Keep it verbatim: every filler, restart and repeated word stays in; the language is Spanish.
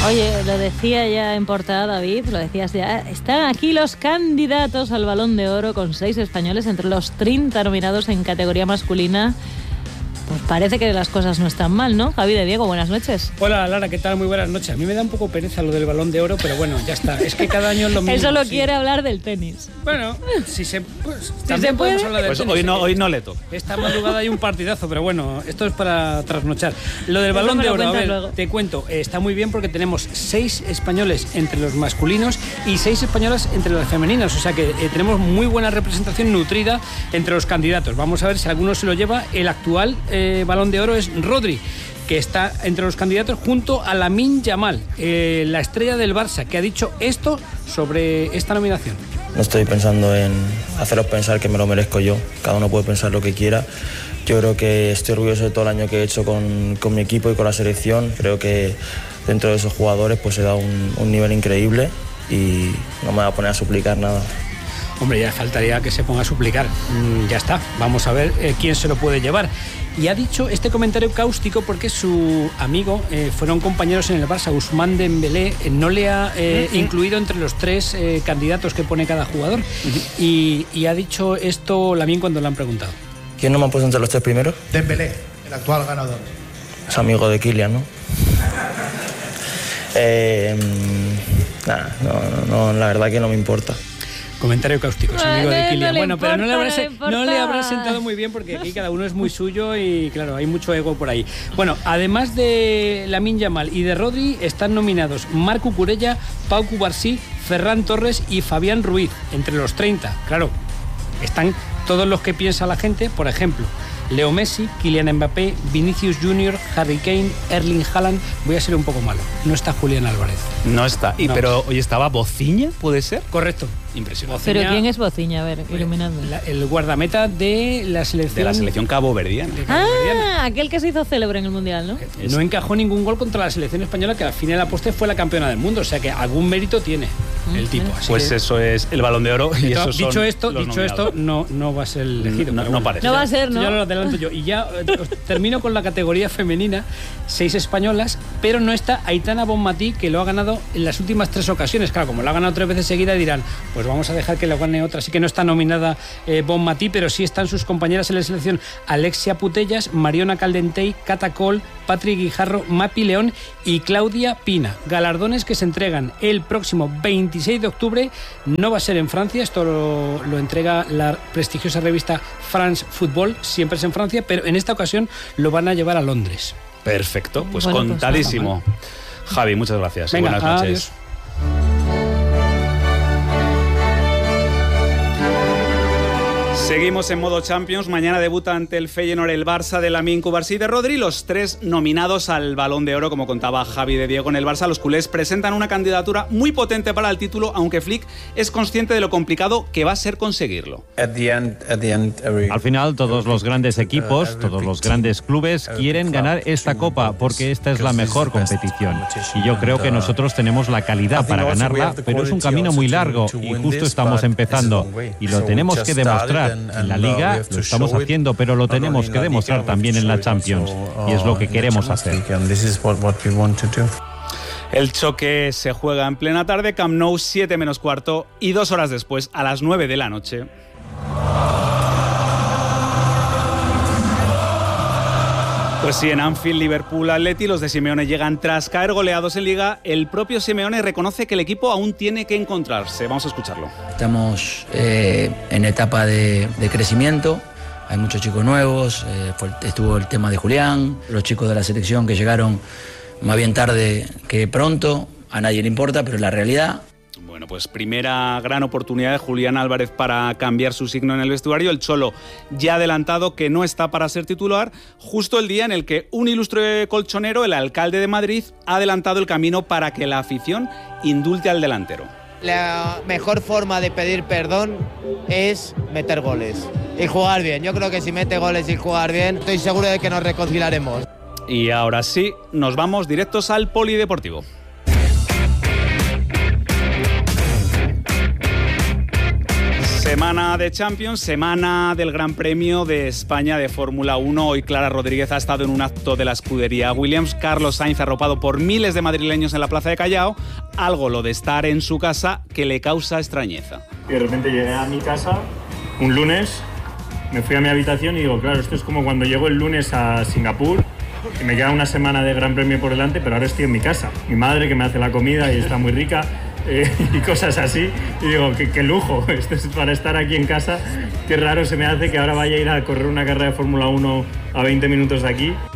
Oye, lo decía ya en portada David, lo decías ya, están aquí los candidatos al Balón de Oro con seis españoles entre los treinta nominados en categoría masculina. Pues parece que las cosas no están mal, ¿no? Javi de Diego, buenas noches. Hola Lara, ¿qué tal? Muy buenas noches. A mí me da un poco pereza lo del Balón de Oro, pero bueno, ya está. Es que cada año es lo mismo. Él solo sí. quiere hablar del tenis. Bueno, si se, pues, ¿Si también se podemos puede? hablar del Pues tenis. hoy no, hoy no le toca. Esta madrugada hay un partidazo, pero bueno, esto es para trasnochar. Lo del Balón de Oro, a ver, luego. Te cuento, eh, está muy bien porque tenemos seis españoles entre los masculinos y seis españolas entre las femeninas, o sea que eh, tenemos muy buena representación nutrida entre los candidatos. Vamos a ver si alguno se lo lleva. El actual eh, Balón de Oro es Rodri, que está entre los candidatos junto a Lamine Yamal, eh, la estrella del Barça, que ha dicho esto sobre esta nominación. No estoy pensando en haceros pensar que me lo merezco yo, cada uno puede pensar lo que quiera. Yo creo que estoy orgulloso de todo el año que he hecho con, con mi equipo y con la selección. Creo que dentro de esos jugadores pues he dado un, un nivel increíble y no me voy a poner a suplicar nada. Hombre, ya faltaría que se ponga a suplicar. Mm, ya está, vamos a ver eh, quién se lo puede llevar. Y ha dicho este comentario cáustico porque su amigo, eh, fueron compañeros en el Barça, Ousmane Dembélé, eh, no le ha eh, uh-huh. incluido entre los tres eh, candidatos que pone cada jugador. Uh-huh. Y, y ha dicho esto Lamine cuando le han preguntado. ¿Quién no me ha puesto entre los tres primeros? Dembélé, el actual ganador. Es amigo de Kylian, ¿no? eh, nada, no, no, la verdad que no me importa. Comentario cáustico, es amigo de Kylian. No bueno, importa, pero no le, habrá, no, no le habrá sentado muy bien porque aquí cada uno es muy suyo y claro, hay mucho ego por ahí. Bueno, además de Lamine Yamal y de Rodri, están nominados Marc Cucurella, Pau Cubarsí, Ferran Torres y Fabián Ruiz, entre los treinta. Claro, están todos los que piensa la gente, por ejemplo, Leo Messi, Kylian Mbappé, Vinicius Junior, Harry Kane, Erling Haaland. Voy a ser un poco malo, no está Julián Álvarez. No está. Y, no. Pero hoy estaba Bociña, ¿puede ser? Correcto. Impresionante. ¿Pero quién es Bociña? A ver, iluminadme. La, el guardameta de la selección... De la selección caboverdiana. Ah, aquel que se hizo célebre en el Mundial, ¿no? No encajó ningún gol contra la selección española, que al fin y al poste fue la campeona del mundo, o sea que algún mérito tiene mm, el tipo. Así pues que, eso es el Balón de Oro y eso dicho son esto, los dicho nominados. esto, no, no va a ser elegido. No, no, no parece. No va a ser, ¿no? Ya lo adelanto yo. Y ya eh, termino con la categoría femenina, seis españolas, pero no está Aitana Bonmatí, que lo ha ganado en las últimas tres ocasiones. Claro, como lo ha ganado tres veces seguida, dirán, pues vamos a dejar que lo gane otra. Así que no está nominada eh, Bonmatí, pero sí están sus compañeras en la selección: Alexia Putellas, Mariona Caldentey, Cata Col, Patrick Guijarro, Mapi León y Claudia Pina. Galardones que se entregan el próximo veintiséis de octubre. No va a ser en Francia, esto lo, lo entrega la prestigiosa revista France Football, siempre es en Francia, pero en esta ocasión lo van a llevar a Londres. Perfecto, pues bueno, contadísimo. Pues Javi, muchas gracias. Venga, buenas noches. Adiós. Seguimos en modo Champions. Mañana debuta ante el Feyenoord el Barça de Lamine Cubarsí y de Rodri, los tres nominados al Balón de Oro, como contaba Javi de Diego en el Barça. Los culés presentan una candidatura muy potente para el título, aunque Flick es consciente de lo complicado que va a ser conseguirlo. Al final, todos los grandes equipos, todos los grandes clubes quieren ganar esta copa porque esta es la mejor competición. Y yo creo que nosotros tenemos la calidad para ganarla, pero es un camino muy largo y justo estamos empezando y lo tenemos que demostrar. En la Liga lo estamos haciendo, pero lo tenemos que demostrar también en la Champions y es lo que queremos hacer. El choque se juega en plena tarde, Camp Nou, siete menos cuarto, y dos horas después, a las nueve de la noche. Pues sí, en Anfield, Liverpool, Atleti, los de Simeone llegan tras caer goleados en Liga. El propio Simeone reconoce que el equipo aún tiene que encontrarse. Vamos a escucharlo. Estamos eh, en etapa de, de crecimiento. Hay muchos chicos nuevos. Eh, fue, estuvo el tema de Julián, los chicos de la selección que llegaron más bien tarde que pronto. A nadie le importa, pero es la realidad. Bueno, pues primera gran oportunidad de Julián Álvarez para cambiar su signo en el vestuario. El Cholo ya ha adelantado que no está para ser titular, justo el día en el que un ilustre colchonero, el alcalde de Madrid, ha adelantado el camino para que la afición indulte al delantero. La mejor forma de pedir perdón es meter goles y jugar bien. Yo creo que si mete goles y jugar bien, estoy seguro de que nos reconciliaremos. Y ahora sí, nos vamos directos al polideportivo. Semana de Champions, semana del Gran Premio de España de Fórmula uno. Hoy Clara Rodríguez ha estado en un acto de la escudería Williams. Carlos Sainz arropado por miles de madrileños en la plaza de Callao. Algo lo de estar en su casa que le causa extrañeza. Y de repente llegué a mi casa un lunes, me fui a mi habitación y digo, claro, esto es como cuando llego el lunes a Singapur y me queda una semana de Gran Premio por delante, pero ahora estoy en mi casa. Mi madre que me hace la comida y está muy rica. Eh, y cosas así, y digo, qué, qué lujo, esto es para estar aquí en casa, qué raro se me hace que ahora vaya a ir a correr una carrera de Fórmula uno a veinte minutos de aquí.